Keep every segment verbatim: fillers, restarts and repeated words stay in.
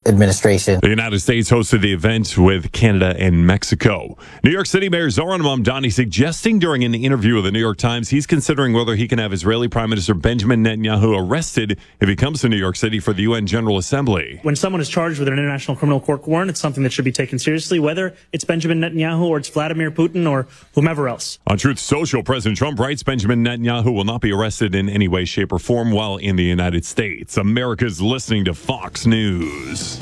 administration. The United States hosted the event with Canada and Mexico. New York City Mayor Zohran Mamdani suggesting during an interview with the New York Times he's considering whether he can have Israeli Prime Minister Benjamin Netanyahu arrested if he comes to New York City for the U N General Assembly. When someone is charged with an international criminal court warrant, it's something that should be taken seriously, whether it's Benjamin Netanyahu or it's Vladimir Putin or whomever else. On Truth Social, President Trump writes Benjamin Netanyahu will not be arrested in any way, shape, or form while in the United States. America's listening to Fox News.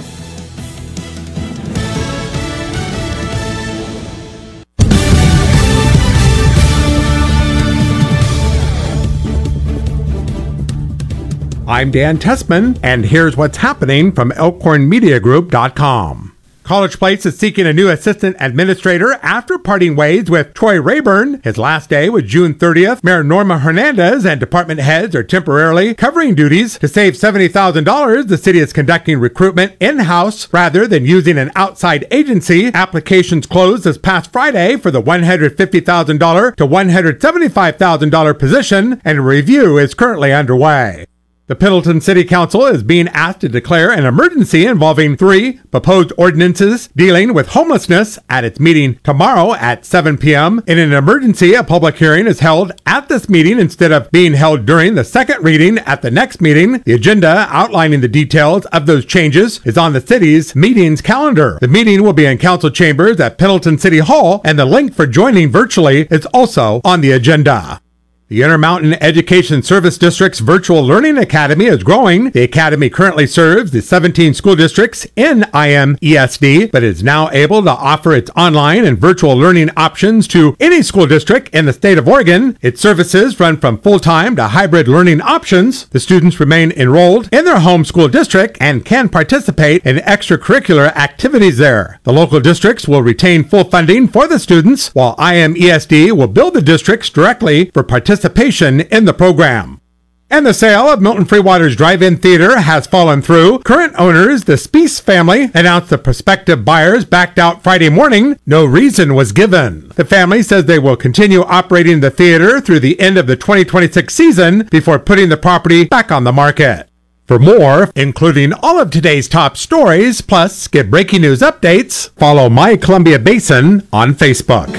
I'm Dan Tessman, and here's what's happening from Elkhorn Media Group dot com. College Place is seeking a new assistant administrator after parting ways with Troy Rayburn. His last day was June thirtieth. Mayor Norma Hernandez and department heads are temporarily covering duties. To save seventy thousand dollars, the city is conducting recruitment in-house rather than using an outside agency. Applications closed this past Friday for the one hundred fifty thousand dollars to one hundred seventy-five thousand dollars position, and a review is currently underway. The Pendleton City Council is being asked to declare an emergency involving three proposed ordinances dealing with homelessness at its meeting tomorrow at seven p.m. In an emergency, a public hearing is held at this meeting instead of being held during the second reading at the next meeting. The agenda outlining the details of those changes is on the city's meetings calendar. The meeting will be in council chambers at Pendleton City Hall, and the link for joining virtually is also on the agenda. The Intermountain Education Service District's Virtual Learning Academy is growing. The academy currently serves the seventeen school districts in I M E S D, but is now able to offer its online and virtual learning options to any school district in the state of Oregon. Its services run from full-time to hybrid learning options. The students remain enrolled in their home school district and can participate in extracurricular activities there. The local districts will retain full funding for the students, while I M E S D will bill the districts directly for participation participation in the program. And the sale of Milton Freewater's Drive-In Theater has fallen through. Current owners, the Speece family, announced the prospective buyers backed out Friday morning. No reason was given. The family says they will continue operating the theater through the end of the twenty twenty-six season before putting the property back on the market. For more, including all of today's top stories, plus get breaking news updates, follow My Columbia Basin on Facebook.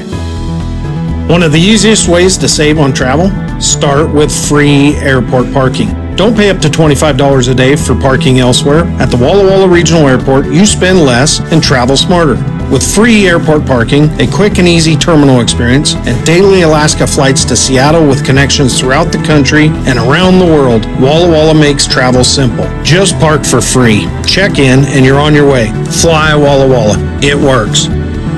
One of the easiest ways to save on travel? Start with free airport parking. Don't pay up to twenty-five dollars a day for parking elsewhere. At the Walla Walla Regional Airport, you spend less and travel smarter. With free airport parking, a quick and easy terminal experience, and daily Alaska flights to Seattle with connections throughout the country and around the world, Walla Walla makes travel simple. Just park for free. Check in and you're on your way. Fly Walla Walla. It works.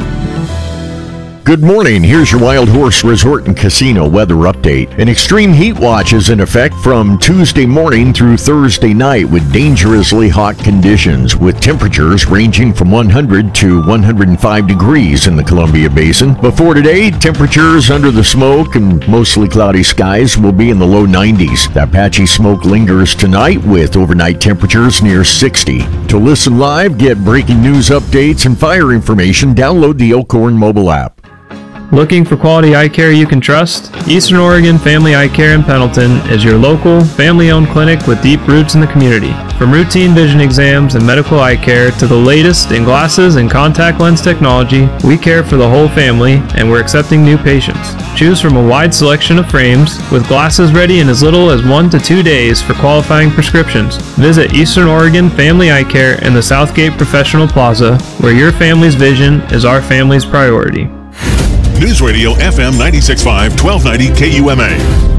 Good morning. Here's your Wild Horse Resort and Casino weather update. An extreme heat watch is in effect from Tuesday morning through Thursday night with dangerously hot conditions, with temperatures ranging from one hundred to one hundred five degrees in the Columbia Basin. Before today, temperatures under the smoke and mostly cloudy skies will be in the low nineties. That patchy smoke lingers tonight with overnight temperatures near sixty. To listen live, get breaking news updates and fire information, download the Elkhorn mobile app. Looking for quality eye care you can trust? Eastern Oregon Family Eye Care in Pendleton is your local, family-owned clinic with deep roots in the community. From routine vision exams and medical eye care to the latest in glasses and contact lens technology, we care for the whole family, and we're accepting new patients. Choose from a wide selection of frames, with glasses ready in as little as one to two days for qualifying prescriptions. Visit Eastern Oregon Family Eye Care in the Southgate Professional Plaza, where your family's vision is our family's priority. News Radio F M ninety-six point five, twelve ninety K U M A.